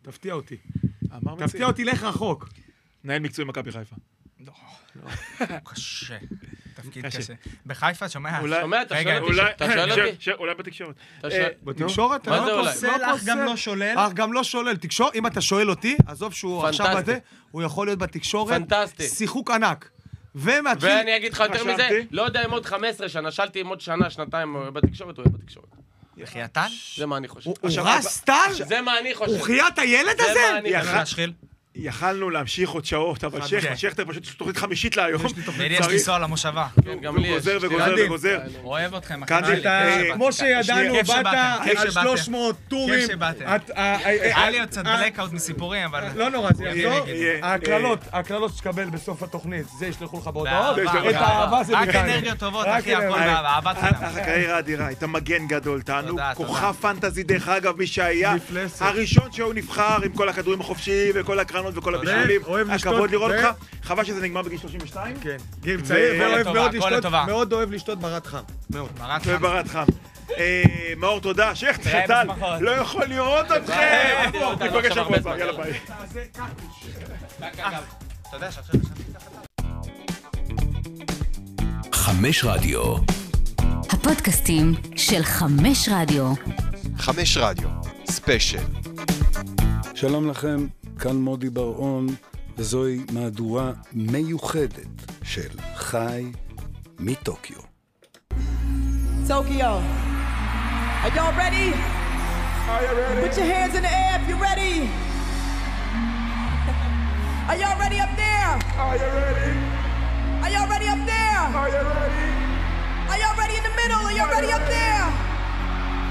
תפתיע אותי. אמר תפתיע אותי, לך רחוק. מנהל מקצועי מכבי חיפה. לא. קשה. תפקיד קשה. בחיפה, שומע? שומע, אתה שואל אותי? אולי בתקשורת. בתקשורת? מה זה אולי? אח גם לא שולל. אח גם לא שולל. תקשורת, אם אתה שואל אותי, עזוב שהוא עכשיו בזה, הוא יכול להיות בתקשורת. פנטסטי. שיחוק ענק. ואני אגיד לך יותר מזה, לא יודע אם עוד 15 שנה, שאלתי אם עוד שנה, שנתיים בתקשורת, הוא יהיה בתקשורת. בחייתן? זה מה אני חושב. הוא רס טל? זה מה אני חושב. הוא חיית הילד הזה? זה מה אני חושב. להשחיל? יכלנו להמשיך עוד שעות, אבל שכטר פשוט תוכנית חמישית להיום. ויש לנסוע למושבה. כן, גם לי יש. וגוזר. אוהב אתכם. כמו שידענו, באת על 300 טורים. כיף שבאתם. היה לי עוד קצת בלקאוט מסיפורים, אבל... לא נורא, זה יחזור. הקללות שתקבל בסוף התוכנית, זה ישלחו לך בהודעות. את האהבה זה רק מכאן. אנרגיות טובות, אחי, הכל באהבה שלנו. הקריירה אדירה, הייתה מגן גדול, תענו, תודה. כוכב פנטזי דרך אגב, מי שהיה הראשון שהוא נבחר עם כל הכדורים החופשיים וכל הקרנות וכל הבישולים. הכבוד לראות אותך, חבל שזה נגמר בגיל 32. כן, גיל צעיר, מאוד אוהב לשתות ברד חם. מאוד. וברד חם. מאור, תודה. שכטר, טל, לא יכול לראות אתכם. נפגש שבוע הבא, יאללה ביי. אתה יודע שעכשיו חמש רדיו. הפודקאסטים של 5 רדיו. 5 רדיו, ספיישל. שלום לכם, כאן מודי בר-און, וזוהי מהדורה מיוחדת של חי מטוקיו. Tokyo, are y'all ready? Are you ready? Put your hands in the air if you're ready. Are y'all ready up there? Are you ready? Are y'all ready up there? Are you ready? Are y'all ready in the middle? Are y'all ready up there?